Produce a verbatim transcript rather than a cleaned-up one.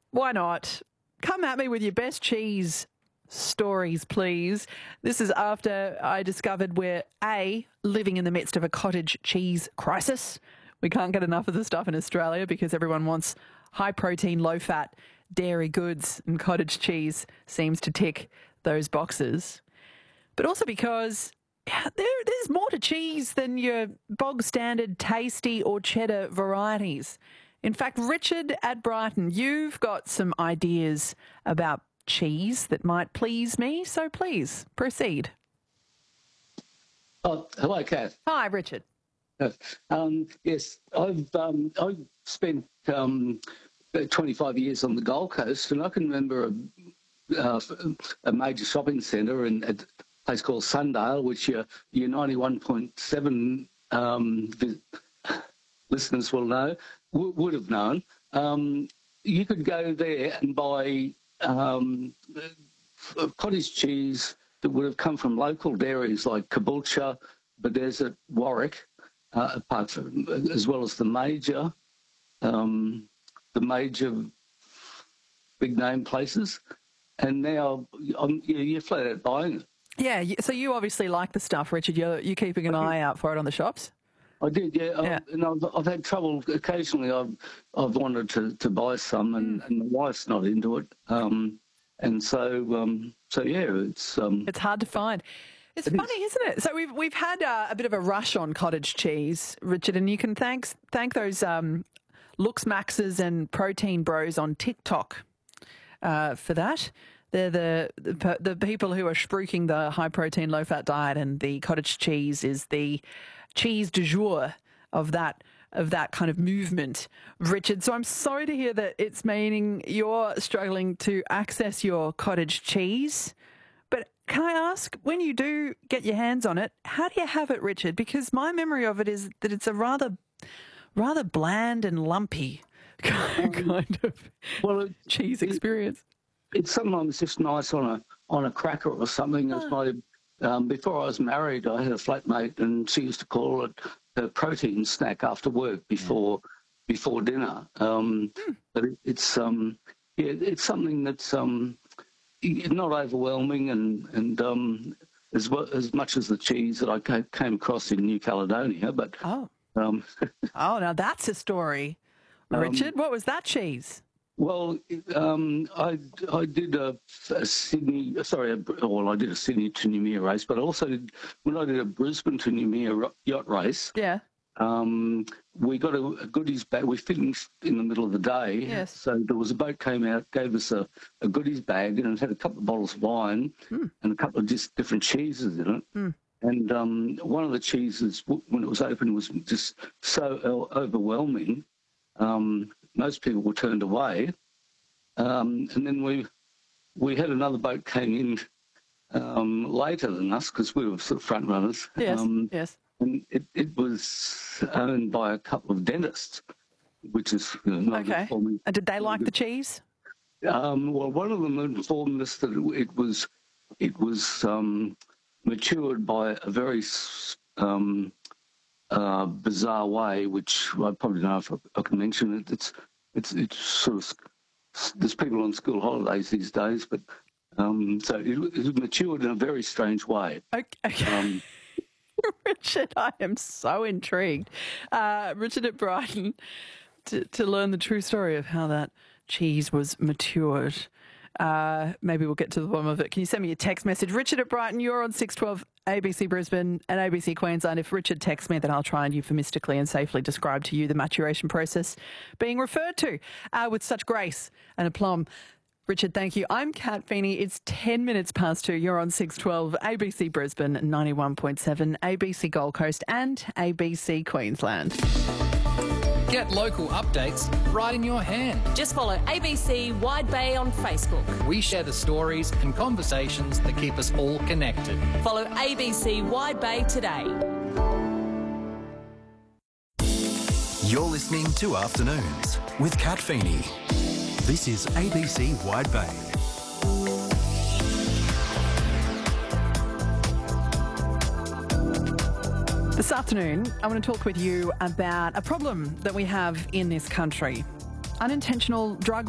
Why not? Come at me with your best cheese stories, please. This is after I discovered we're, A, living in the midst of a cottage cheese crisis. We can't get enough of the stuff in Australia because everyone wants high-protein, low-fat dairy goods, and cottage cheese seems to tick those boxes. But also because there, there's more to cheese than your bog-standard tasty or cheddar varieties. In fact, Richard at Brighton, you've got some ideas about cheese that might please me, so please proceed. Oh, hello, Kath. Hi, Richard. Um, yes, I've um, I've spent um, twenty-five years on the Gold Coast, and I can remember a, uh, a major shopping centre in a place called Sundale, which your your ninety-one point seven um, listeners will know, w- would have known. Um, you could go there and buy um, cottage cheese that would have come from local dairies like Caboolture, Bethesda, Warwick. Uh, apart from, as well as the major, um, the major big name places, and now I'm, you're flat out buying it. Yeah, so you obviously like the stuff, Richard. You're you keeping an eye out for it on the shops. I did, yeah. yeah. I've, and I've, I've had trouble occasionally. I've I've wanted to, to buy some, and, mm. and my wife's not into it, um, and so um, so yeah, it's um, it's hard to find. It's it funny, is. isn't it? So we've we've had uh, a bit of a rush on cottage cheese, Richard, and you can thank thank those um, Looks Maxes and Protein Bros on TikTok uh, for that. They're the, the the people who are spruiking the high protein, low fat diet, and the cottage cheese is the cheese du jour of that of that kind of movement, Richard. So I'm sorry to hear that it's meaning you're struggling to access your cottage cheese. But can I ask, when you do get your hands on it, how do you have it, Richard? Because my memory of it is that it's a rather, rather bland and lumpy kind of well, it, cheese experience. It, it's sometimes just nice on a on a cracker or something. As my um, before I was married, I had a flatmate, and she used to call it a protein snack after work before yeah. before dinner. Um, hmm. But it, it's um, yeah, it's something that's um. not overwhelming, and and um, as well, as much as the cheese that I came across in New Caledonia. But oh, um, oh, now that's a story, Richard. Um, what was that cheese? Well, um, I I did a, a Sydney, sorry, a, well, I did a Sydney to Noumea race, but I also did, when I did a Brisbane to Noumea yacht race. Yeah. Um, we got a, a goodies bag. We finished in the middle of the day. Yes. So there was a boat came out, gave us a, a goodies bag, and it had a couple of bottles of wine mm. and a couple of just different cheeses in it. Mm. And um, one of the cheeses, when it was open, was just so overwhelming. Um, most people were turned away. Um, and then we we had another boat came in um, later than us because we were sort of front runners. Yes. Um, yes. And it, it was owned by a couple of dentists, which is you know, not okay. good for me. And did they like the cheese? Um, well, one of them informed us that it was it was um, matured by a very um, uh, bizarre way, which I probably don't know if I, I can mention it. It's it's it's sort of there's people on school holidays these days, but um, so it, it matured in a very strange way. Okay. okay. Um, Richard, I am so intrigued. Uh, Richard at Brighton, to, to learn the true story of how that cheese was matured. Uh, maybe we'll get to the bottom of it. Can you send me a text message? Richard at Brighton, you're on six twelve A B C Brisbane and A B C Queensland. If Richard texts me, then I'll try and euphemistically and safely describe to you the maturation process being referred to uh, with such grace and aplomb. Richard, thank you. I'm Kat Feeney. It's ten minutes past two. You're on six twelve A B C Brisbane, ninety-one point seven, A B C Gold Coast and A B C Queensland. Get local updates right in your hand. Just follow A B C Wide Bay on Facebook. We share the stories and conversations that keep us all connected. Follow A B C Wide Bay today. You're listening to Afternoons with Kat Feeney. This is A B C Wide Bay. This afternoon, I want to talk with you about a problem that we have in this country. Unintentional drug